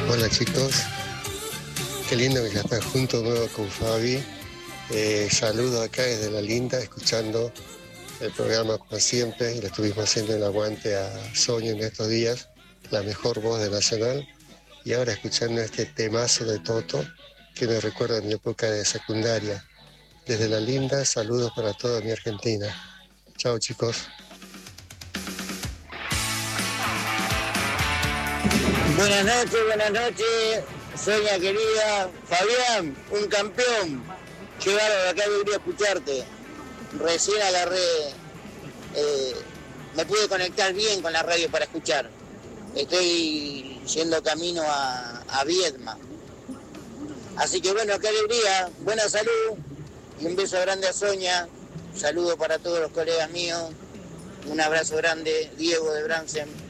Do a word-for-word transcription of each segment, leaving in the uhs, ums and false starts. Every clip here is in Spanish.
Hola chicos, qué lindo que ya están juntos de nuevo con Fabi. Eh, saludo acá desde La Linda, escuchando el programa como siempre, y le estuvimos haciendo el aguante a Sonia en estos días, la mejor voz de Nacional, y ahora escuchando este temazo de Toto, que me recuerda a mi época de secundaria. Desde La Linda, saludos para toda mi Argentina. Chao chicos. Buenas noches, buenas noches, Sonia querida, Fabián, un campeón. Qué bárbaro, acá debería escucharte. Recién agarré, eh, me pude conectar bien con la radio para escuchar. Estoy yendo camino a, a Viedma. Así que bueno, qué alegría, buena salud y un beso grande a Sonia. Un saludo para todos los colegas míos. Un abrazo grande, Diego de Bransen.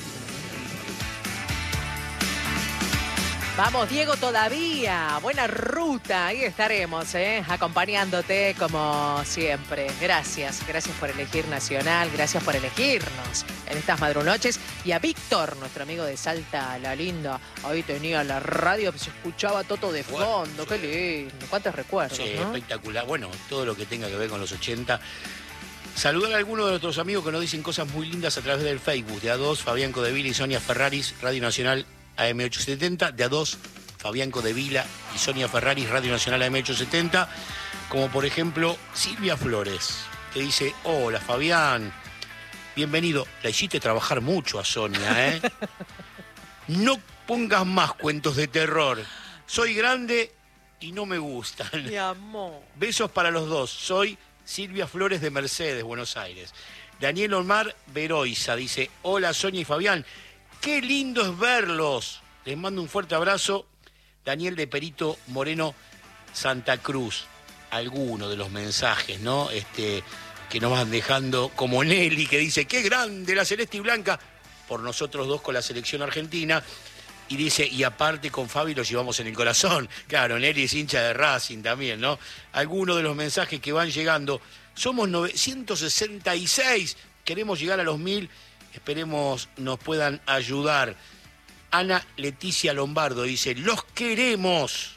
Vamos, Diego, todavía. Buena ruta. Ahí estaremos, ¿eh? Acompañándote como siempre. Gracias. Gracias por elegir Nacional. Gracias por elegirnos en estas madrunoches. Y a Víctor, nuestro amigo de Salta, La Linda. Ahí tenía la radio, se escuchaba Toto de fondo. Bueno, qué lindo. ¿Cuántos recuerdos? Sí, ¿no? Espectacular. Bueno, todo lo que tenga que ver con los ochenta. Saludar a algunos de nuestros amigos que nos dicen cosas muy lindas a través del Facebook. De A dos, Fabián Codevila y Sonia Ferraris, Radio Nacional A M ochocientos setenta, de A dos, Fabián Codevila y Sonia Ferraris, Radio Nacional A M ochocientos setenta, como por ejemplo Silvia Flores, que dice: hola Fabián, bienvenido. La hiciste trabajar mucho a Sonia, ¿eh? No pongas más cuentos de terror. Soy grande y no me gustan. Mi amor. Besos para los dos. Soy Silvia Flores de Mercedes, Buenos Aires. Daniel Omar Veroiza dice: hola Sonia y Fabián. Qué lindo es verlos. Les mando un fuerte abrazo. Daniel de Perito Moreno, Santa Cruz. Algunos de los mensajes, ¿no? Este, que nos van dejando, como Nelly, que dice: qué grande la celeste y blanca, por nosotros dos con la selección argentina. Y dice: y aparte con Fabi lo llevamos en el corazón. Claro, Nelly es hincha de Racing también, ¿no? Algunos de los mensajes que van llegando. Somos novecientos sesenta y seis. Queremos llegar a los mil. Esperemos nos puedan ayudar. Ana Leticia Lombardo dice: los queremos.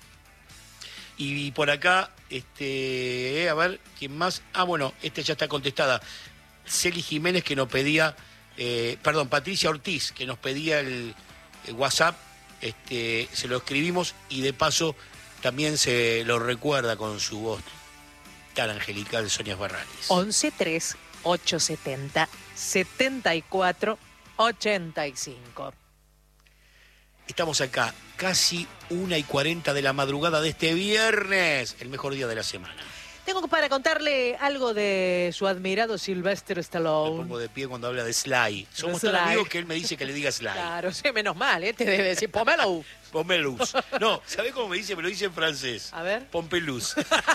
Y por acá, este, eh, a ver, ¿quién más? Ah, bueno, esta ya está contestada. Celi Jiménez, que nos pedía, eh, perdón, Patricia Ortiz, que nos pedía el, el WhatsApp, este, se lo escribimos y de paso también se lo recuerda con su voz tan angelical, Sonia Ferraris. once tres ochocientos setenta setenta y cuatro ochenta y cinco. Estamos acá, casi una y cuarenta de la madrugada de este viernes, el mejor día de la semana. Tengo para contarle algo de su admirado Sylvester Stallone. Me pongo de pie cuando habla de Sly. Somos Sly. tan amigos que él me dice que le diga Sly. Claro, sí, menos mal, ¿eh? Te debe decir Pomelo. Pomelus. No, ¿sabés cómo me dice? Me lo dice en francés. A ver. Pompelus.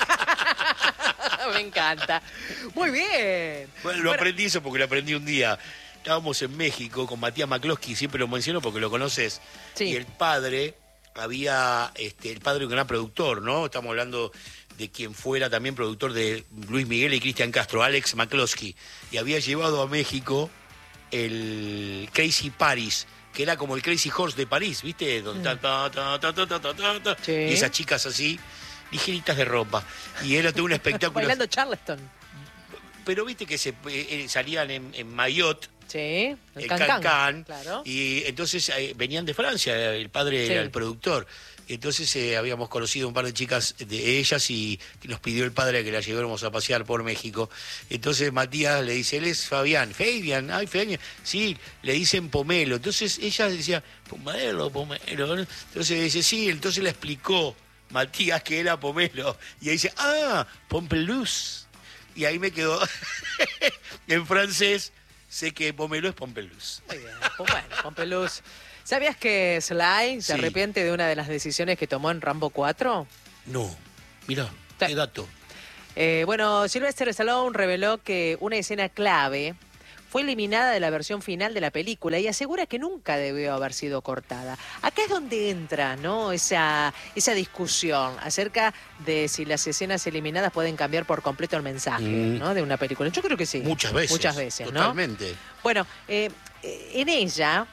Me encanta. Muy bien. Bueno, lo Bueno, aprendí eso porque lo aprendí un día. Estábamos en México con Matías McCloskey, siempre lo menciono porque lo conoces. Sí. Y el padre, había, este, el padre de un gran productor, ¿no? Estamos hablando de quien fuera también productor de Luis Miguel y Cristian Castro, Alex McCloskey. Y había llevado a México el Crazy Paris, que era como el Crazy Horse de París, ¿viste? Donde ta, ta, ta, ta, ta, ta, ta, ta, Sí. y esas chicas así, ligeritas de ropa. Y era todo un espectáculo. bailando Charleston. Pero viste que se eh, salían en, en maillot, Sí, el, el cancán. cancán, Claro. y entonces eh, venían de Francia, el padre Sí. era el productor. Entonces eh, habíamos conocido un par de chicas de ellas y nos pidió el padre que la lleváramos a pasear por México. Entonces Matías le dice: él es Fabián. Fabián, ay, Fabián. Sí, le dicen Pomelo. Entonces ella decía: Pomelo, Pomelo. Entonces dice: sí, entonces le explicó Matías que era Pomelo. Y ahí dice: ah, Pompelus. Y ahí me quedó en francés. Sé que Pomelo es Pompelus. Muy bien, pues bueno, Pompelus. ¿Sabías que Sly se Sí. arrepiente de una de las decisiones que tomó en Rambo cuatro? No, mira, Sí. qué dato. Eh, bueno, Sylvester Stallone reveló que una escena clave fue eliminada de la versión final de la película y asegura que nunca debió haber sido cortada. Acá es donde entra, ¿no?, esa, esa discusión acerca de si las escenas eliminadas pueden cambiar por completo el mensaje, Mm. ¿no?, de una película. Yo creo que sí. Muchas veces. Muchas veces, ¿no? Totalmente. Bueno, eh, en ella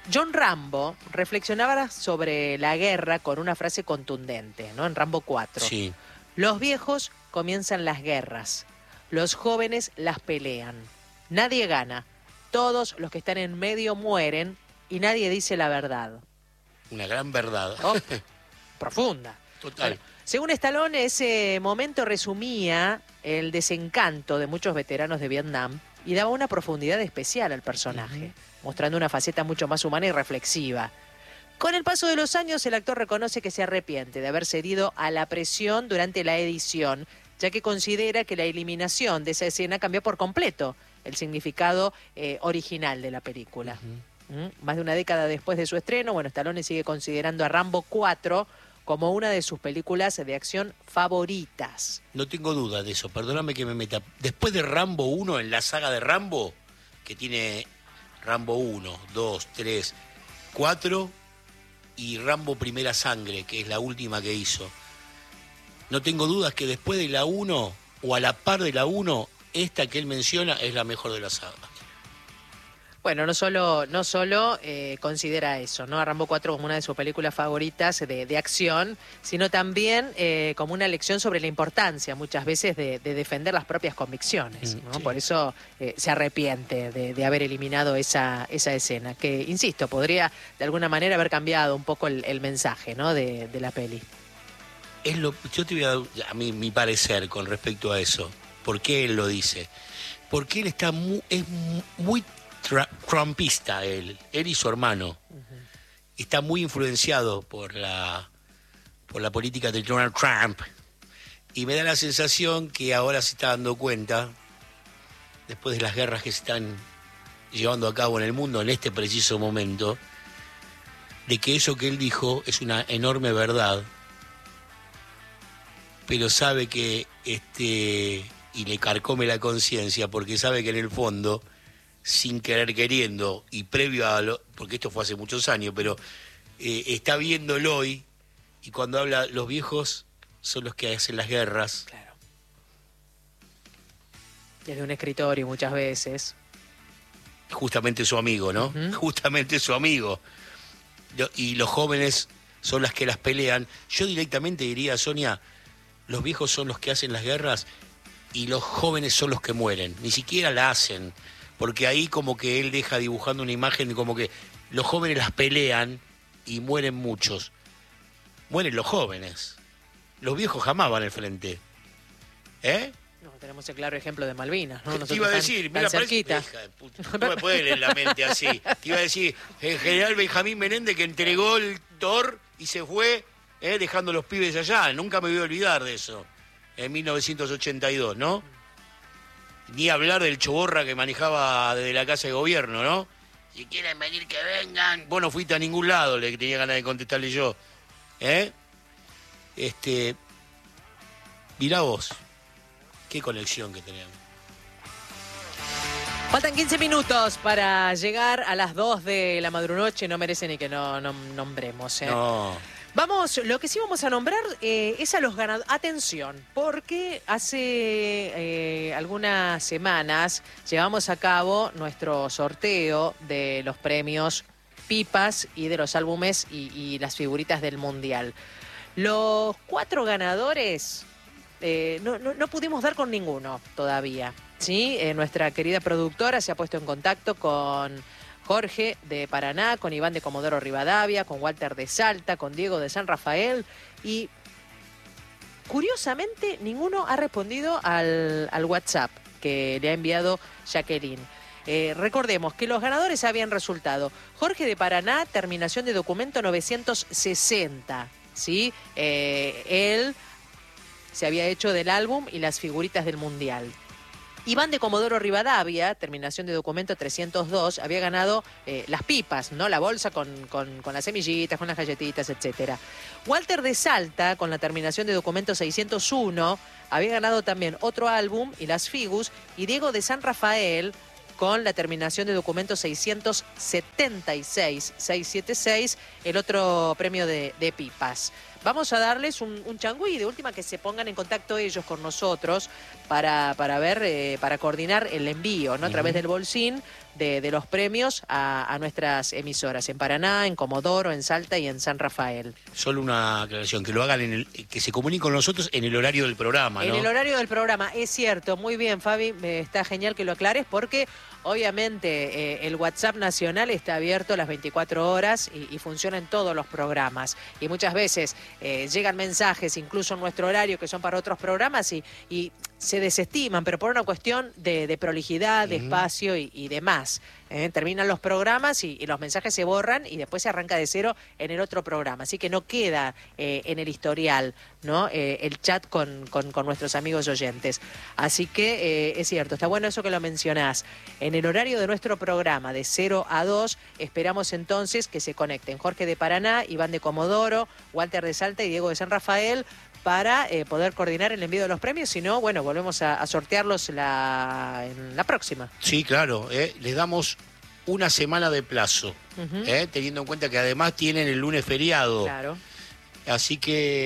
John Rambo reflexionaba sobre la guerra con una frase contundente, ¿no? En Rambo cuatro. Sí. Los viejos comienzan las guerras, los jóvenes las pelean. Nadie gana, todos los que están en medio mueren y nadie dice la verdad. Una gran verdad. Oh, profunda. Total. Bueno, según Stallone, ese momento resumía el desencanto de muchos veteranos de Vietnam y daba una profundidad especial al personaje, uh-huh. mostrando una faceta mucho más humana y reflexiva. Con el paso de los años, el actor reconoce que se arrepiente de haber cedido a la presión durante la edición, ya que considera que la eliminación de esa escena cambió por completo el significado eh, original de la película. Uh-huh. ¿Mm? Más de una década después de su estreno, bueno, Stallone sigue considerando a Rambo cuatro como una de sus películas de acción favoritas. No tengo duda de eso, perdóname que me meta. Después de Rambo uno, en la saga de Rambo, que tiene Rambo uno, dos, tres, cuatro y Rambo Primera Sangre, que es la última que hizo. No tengo dudas que después de la uno, o a la par de la uno, esta que él menciona es la mejor de la saga. Bueno, no solo, no solo eh, considera eso, ¿no? A Rambo cuatro como una de sus películas favoritas de, de acción, sino también eh, como una lección sobre la importancia muchas veces de, de defender las propias convicciones, ¿no? Sí. Por eso eh, se arrepiente de, de haber eliminado esa, esa escena, que, insisto, podría de alguna manera haber cambiado un poco el, el mensaje, ¿no? de, de la peli. Es lo, yo te voy a dar a mí, mi parecer con respecto a eso. ¿Por qué él lo dice? Porque él está muy, es muy trumpista, él, él y su hermano. Uh-huh. Está muy influenciado por la, por la política de Donald Trump. Y me da la sensación que ahora se está dando cuenta, después de las guerras que se están llevando a cabo en el mundo en este preciso momento, de que eso que él dijo es una enorme verdad, pero sabe que, este, y le carcome la conciencia, porque sabe que en el fondo, sin querer queriendo, y previo a lo, porque esto fue hace muchos años, pero eh, está viéndolo hoy, y cuando habla, los viejos son los que hacen las guerras. Claro. Desde un escritorio muchas veces. Justamente su amigo, ¿no? Uh-huh. Justamente su amigo. Y los jóvenes son las que las pelean. Yo directamente diría, Sonia, los viejos son los que hacen las guerras y los jóvenes son los que mueren. Ni siquiera la hacen. Porque ahí como que él deja dibujando una imagen como que los jóvenes las pelean y mueren muchos. Mueren los jóvenes. Los viejos jamás van al frente. ¿Eh? No, tenemos el claro ejemplo de Malvinas, ¿no? Te iba a decir, mira, cerquita. Parece, no me puedes leer la mente así. Te iba a decir, el general Benjamín Menéndez que entregó el Thor y se fue eh, dejando los pibes allá. Nunca me voy a olvidar de eso. En mil novecientos ochenta y dos, ¿no? Ni hablar del choborra que manejaba desde la casa de gobierno, ¿no? Si quieren venir, que vengan. Vos no fuiste a ningún lado, le tenía ganas de contestarle yo. ¿Eh? Este. Mirá vos. Qué conexión que tenemos. Faltan quince minutos para llegar a las dos de la madrunoche. No merece ni que no, no nombremos, ¿eh? No. Vamos, lo que sí vamos a nombrar eh, es a los ganadores. Atención, porque hace eh, algunas semanas llevamos a cabo nuestro sorteo de los premios Pipas y de los álbumes y, y las figuritas del Mundial. Los cuatro ganadores eh, no, no, no pudimos dar con ninguno todavía, ¿sí? Eh, nuestra querida productora se ha puesto en contacto con Jorge de Paraná, con Iván de Comodoro Rivadavia, con Walter de Salta, con Diego de San Rafael y curiosamente ninguno ha respondido al, al WhatsApp que le ha enviado Jacqueline. Eh, recordemos que los ganadores habían resultado Jorge de Paraná, terminación de documento novecientos sesenta, ¿sí? Eh, él se había hecho del álbum y las figuritas del Mundial. Iván de Comodoro Rivadavia, terminación de documento trescientos dos, había ganado eh, las pipas, ¿no? La bolsa con, con, con las semillitas, con las galletitas, etcétera. Walter de Salta, con la terminación de documento seiscientos uno, había ganado también otro álbum y las figus. Y Diego de San Rafael, con la terminación de documento seiscientos setenta y seis, seiscientos setenta y seis, el otro premio de, de pipas. vamos a darles un, un changüí, de última que se pongan en contacto ellos con nosotros para, para ver, eh, para coordinar el envío, ¿no? A través del bolsín de, de los premios a, a nuestras emisoras, en Paraná, en Comodoro, en Salta y en San Rafael. Solo una aclaración, que lo hagan, en el, que se comuniquen con nosotros en el horario del programa, ¿no? En el horario del programa, es cierto, muy bien, Fabi, eh, está genial que lo aclares porque obviamente eh, el WhatsApp nacional está abierto las veinticuatro horas y, y funciona en todos los programas. Y muchas veces eh, llegan mensajes, incluso en nuestro horario, que son para otros programas y, y se desestiman, pero por una cuestión de, de prolijidad, de uh-huh. espacio y, y demás. ¿eh? Terminan los programas y, y los mensajes se borran y después se arranca de cero en el otro programa. Así que no queda eh, en el historial, ¿no? Eh, el chat con, con, con nuestros amigos oyentes. Así que eh, es cierto, está bueno eso que lo mencionás. En el horario de nuestro programa, de cero a dos, esperamos entonces que se conecten Jorge de Paraná, Iván de Comodoro, Walter de Salta y Diego de San Rafael, para eh, poder coordinar el envío de los premios. Si no, bueno, volvemos a, a sortearlos la, en la próxima. Sí, claro, eh, les damos una semana de plazo, uh-huh. eh, teniendo en cuenta que además tienen el lunes feriado. Claro. Así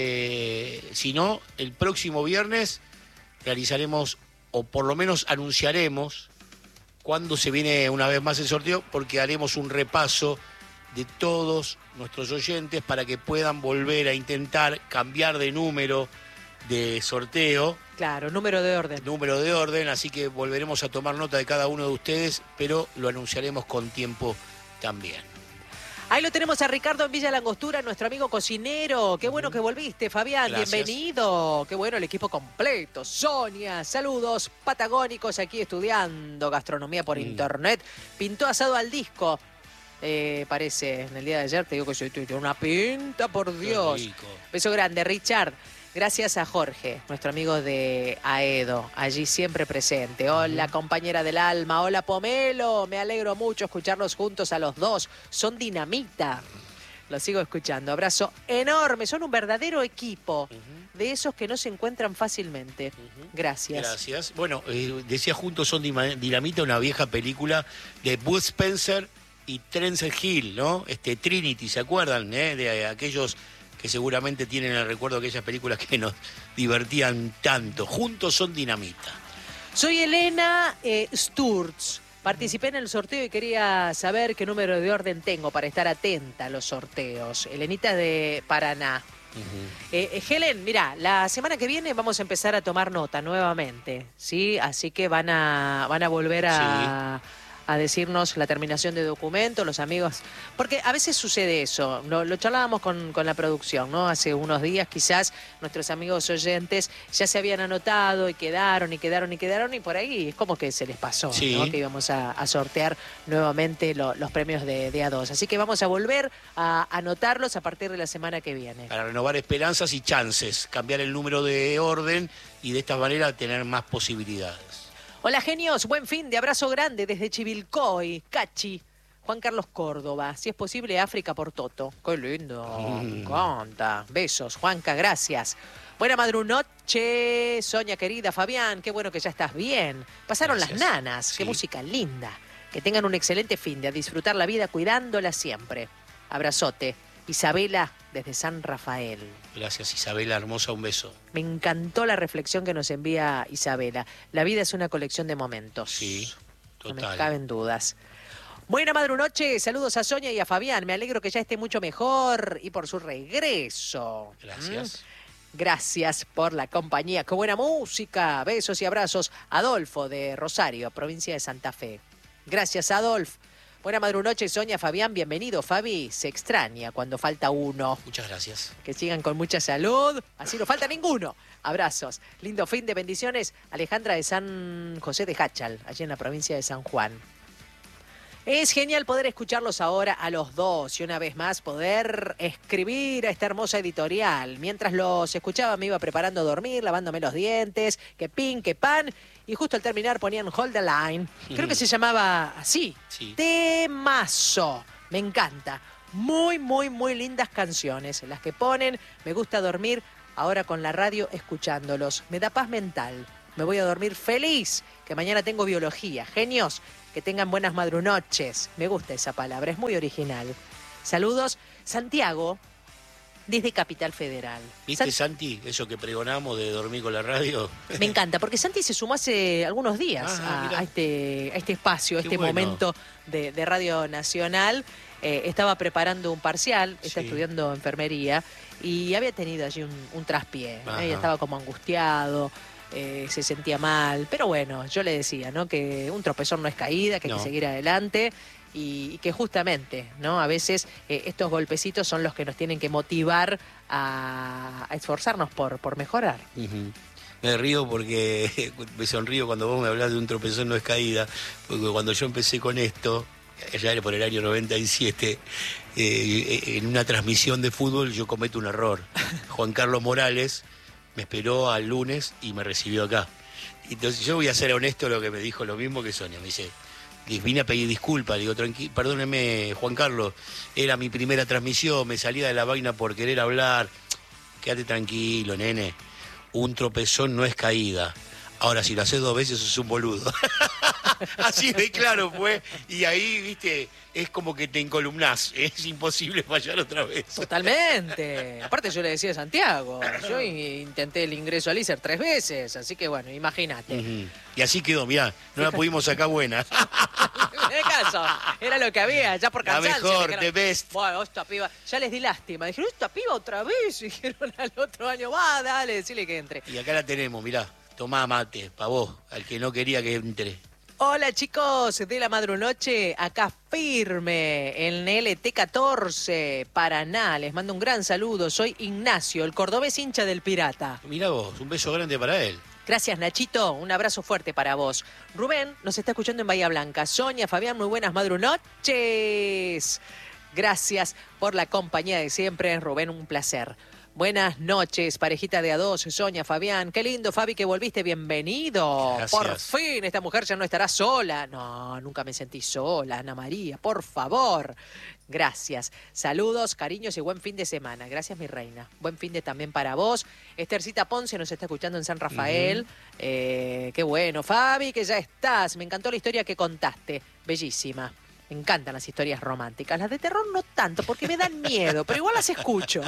que, si no, el próximo viernes realizaremos, o por lo menos anunciaremos, cuándo se viene una vez más el sorteo, porque haremos un repaso de todos nuestros oyentes para que puedan volver a intentar cambiar de número de sorteo. Claro, número de orden. Número de orden, así que volveremos a tomar nota de cada uno de ustedes, pero lo anunciaremos con tiempo también. Ahí lo tenemos a Ricardo en Villa Langostura, nuestro amigo cocinero. Qué bueno que volviste, Fabián. Gracias. Bienvenido. Qué bueno el equipo completo. Sonia, saludos patagónicos aquí estudiando gastronomía por mm. internet. Pintó asado al disco. Eh, parece, en el día de ayer te digo que soy tuyo. Una pinta, por Dios. Beso grande, Richard. Gracias a Jorge, nuestro amigo de Aedo, allí siempre presente. Hola, uh-huh. compañera del alma. Hola, Pomelo. Me alegro mucho escucharlos juntos a los dos. Son dinamita. Los sigo escuchando. Abrazo enorme. Son un verdadero equipo. Uh-huh. De esos que no se encuentran fácilmente. Uh-huh. Gracias. Gracias. Bueno, eh, decía Juntos son dinamita, una vieja película de Bud Spencer y Terence Hill, ¿no? Este Trinity, ¿se acuerdan? Eh? De aquellos que seguramente tienen el recuerdo de aquellas películas que nos divertían tanto. Juntos son dinamita. Soy Elena eh, Sturz. Participé en el sorteo y quería saber qué número de orden tengo para estar atenta a los sorteos. Elenita de Paraná. Uh-huh. eh, Helen, mira, la semana que viene vamos a empezar a tomar nota nuevamente, ¿sí? Así que van a, van a volver a... Sí. a decirnos la terminación de documento, los amigos, porque a veces sucede eso, lo, lo charlábamos con, con la producción, ¿no? Hace unos días quizás nuestros amigos oyentes ya se habían anotado y quedaron y quedaron y quedaron y por ahí es como que se les pasó, sí. ¿no? Que íbamos a, a sortear nuevamente lo, los premios de, de A dos, así que vamos a volver a anotarlos a partir de la semana que viene. Para renovar esperanzas y chances, cambiar el número de orden y de esta manera tener más posibilidades. Hola, genios. Buen fin de abrazo grande desde Chivilcoy, Cachi. Juan Carlos Córdoba. Si es posible, África por Toto. Qué lindo. Mm. Me encanta. Besos, Juanca, gracias. Buena madrunoche, Sonia querida, Fabián. Qué bueno que ya estás bien. Pasaron gracias. Las nanas. Sí. Qué música linda. Que tengan un excelente fin de a disfrutar la vida cuidándola siempre. Abrazote. Isabela desde San Rafael. Gracias, Isabela, hermosa, un beso. Me encantó la reflexión que nos envía Isabela. La vida es una colección de momentos. Sí, total. No me caben dudas. Buena madrunoche, saludos a Sonia y a Fabián. Me alegro que ya esté mucho mejor y por su regreso. Gracias. ¿Mm? Gracias por la compañía. Qué buena música. Besos y abrazos. Adolfo de Rosario, provincia de Santa Fe. Gracias, Adolfo. Buena madrunoche, Sonia, Fabián, bienvenido. Fabi, se extraña cuando falta uno. Muchas gracias. Que sigan con mucha salud, así no falta ninguno. Abrazos. Lindo fin de bendiciones. Alejandra de San José de Jáchal, allí en la provincia de San Juan. Es genial poder escucharlos ahora a los dos y una vez más poder escribir a esta hermosa editorial. Mientras los escuchaba me iba preparando a dormir, lavándome los dientes, que pin, que pan. Y justo al terminar ponían Hold the Line. Creo que se llamaba así. Sí. Temazo. Me encanta. Muy, muy, muy lindas canciones. Las que ponen. Me gusta dormir ahora con la radio escuchándolos. Me da paz mental. Me voy a dormir feliz. Que mañana tengo biología. Genios. Que tengan buenas madrunoches. Me gusta esa palabra. Es muy original. Saludos. Santiago. desde Capital Federal. ¿Viste, San... Santi, eso que pregonamos de dormir con la radio? Me encanta, porque Santi se sumó hace algunos días ah, a, a, este, a este espacio, a Qué este bueno. momento de, de Radio Nacional. Eh, estaba preparando un parcial, está Sí. estudiando enfermería y había tenido allí un, un traspié. ¿eh? Estaba como angustiado, eh, se sentía mal, pero bueno, yo le decía, ¿no? Que un tropezón no es caída, que hay No. que seguir adelante. Y, y que justamente, ¿no? A veces eh, estos golpecitos son los que nos tienen que motivar a, a esforzarnos por, por mejorar. Uh-huh. Me río porque me sonrío cuando vos me hablas de un tropezón no es caída, porque cuando yo empecé con esto, ya era por el año noventa y siete, eh, en una transmisión de fútbol yo cometo un error. Juan Carlos Morales me esperó al lunes y me recibió acá. Entonces yo voy a ser honesto, lo que me dijo lo mismo que Sonia, me dice... Les vine a pedir disculpas, digo, tranqui- perdóneme, Juan Carlos, era mi primera transmisión, me salía de la vaina por querer hablar. Quédate tranquilo, nene, un tropezón no es caída. Ahora, si lo haces dos veces, sos un boludo. Así de claro fue, y ahí, viste, es como que te encolumnás, es imposible fallar otra vez. Totalmente. Aparte yo le decía a Santiago, yo intenté el ingreso al I S E R tres veces, así que bueno, imagínate. Uh-huh. Y así quedó, mirá, no la pudimos sacar buena. En caso, era lo que había, ya por La cansancio. mejor, dijeron, the best. Bueno, esta piba, ya les di lástima. Dijeron, esta piba otra vez. Dijeron al otro año, va, dale, decile que entre. Y acá la tenemos, mirá, tomá mate, pa' vos, al que no quería que entre. Hola chicos de la Madrunoche, acá firme en L T catorce, Paraná. Les mando un gran saludo, soy Ignacio, el cordobés hincha del Pirata. Mirá vos, un beso grande para él. Gracias Nachito, un abrazo fuerte para vos. Rubén nos está escuchando en Bahía Blanca. Sonia, Fabián, muy buenas madrunoches. Gracias por la compañía de siempre, Rubén, un placer. Buenas noches, parejita de a dos, Sonia, Fabián. Qué lindo, Fabi, que volviste, bienvenido. Gracias. Por fin, esta mujer ya no estará sola. No, nunca me sentí sola, Ana María, por favor. Gracias. Saludos, cariños y buen fin de semana. Gracias, mi reina. Buen fin de también para vos. Esthercita Ponce nos está escuchando en San Rafael. Uh-huh. eh, qué bueno, Fabi, que ya estás. Me encantó la historia que contaste. Bellísima. Me encantan las historias románticas. Las de terror no tanto, porque me dan miedo, pero igual las escucho.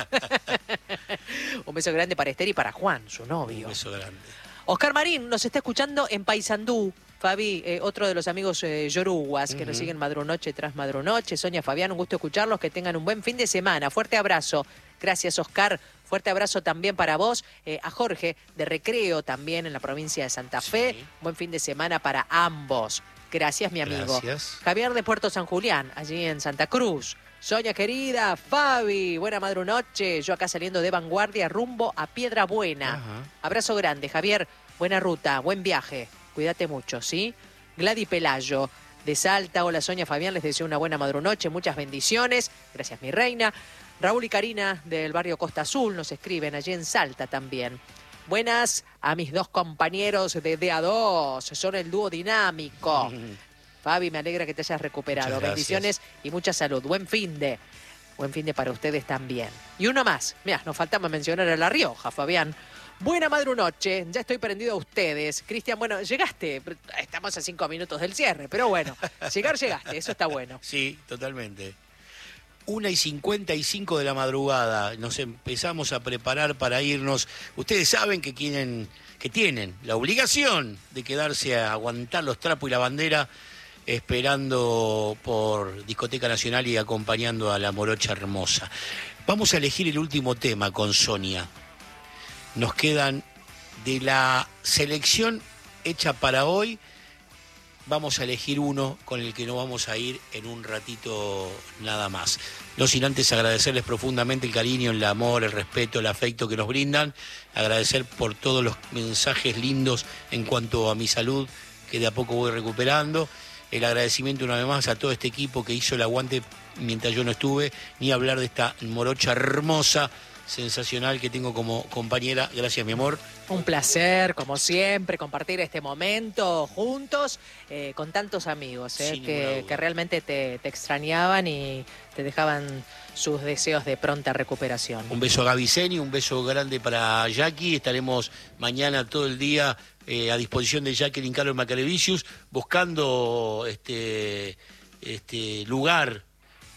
Un beso grande para Esther y para Juan, su novio. Un beso grande. Oscar Marín nos está escuchando en Paysandú. Fabi, eh, otro de los amigos eh, yoruguas que uh-huh. nos siguen madrunoche tras madrunoche. Sonia, Fabián, un gusto escucharlos. Que tengan un buen fin de semana. Fuerte abrazo. Gracias, Oscar. Fuerte abrazo también para vos. Eh, a Jorge, de Recreo, también en la provincia de Santa Fe. Sí. Buen fin de semana para ambos. Gracias, mi amigo. Gracias. Javier de Puerto San Julián, allí en Santa Cruz. Sonia querida, Fabi, buena madrunoche. Yo acá saliendo de Vanguardia rumbo a Piedra Buena. Ajá. Abrazo grande, Javier. Buena ruta, buen viaje. Cuídate mucho, ¿sí? Gladys Pelayo, de Salta. Hola, Sonia, Fabián, les deseo una buena madrunoche. Muchas bendiciones. Gracias, mi reina. Raúl y Karina, del barrio Costa Azul, nos escriben allí en Salta también. Buenas a mis dos compañeros de D A dos, son el dúo dinámico. Mm. Fabi, me alegra que te hayas recuperado. Bendiciones y mucha salud. Buen fin de. Buen fin de para ustedes también. Y uno más. Mirá, nos faltaba mencionar a La Rioja, Fabián. Buena madrunoche, ya estoy prendido a ustedes. Cristian, bueno, llegaste. Estamos a cinco minutos del cierre, pero bueno, llegar llegaste, eso está bueno. Sí, totalmente. Una y cincuenta y cinco de la madrugada, nos empezamos a preparar para irnos. Ustedes saben que tienen, que tienen la obligación de quedarse a aguantar los trapos y la bandera, esperando por Discoteca Nacional y acompañando a la morocha hermosa. Vamos a elegir el último tema con Sonia. Nos quedan de la selección hecha para hoy. Vamos a elegir uno con el que nos vamos a ir en un ratito nada más. No sin antes agradecerles profundamente el cariño, el amor, el respeto, el afecto que nos brindan. Agradecer por todos los mensajes lindos en cuanto a mi salud, que de a poco voy recuperando. El agradecimiento una vez más a todo este equipo que hizo el aguante mientras yo no estuve. Ni hablar de esta morocha hermosa, sensacional que tengo como compañera. Gracias, mi amor. Un placer, como siempre, compartir este momento juntos eh, con tantos amigos eh, que, que realmente te, te extrañaban y te dejaban sus deseos de pronta recuperación. Un beso a Gaby Zeni, un beso grande para Jackie. Estaremos mañana todo el día eh, a disposición de Jacqueline Carlos Macarevicius, buscando este, este lugar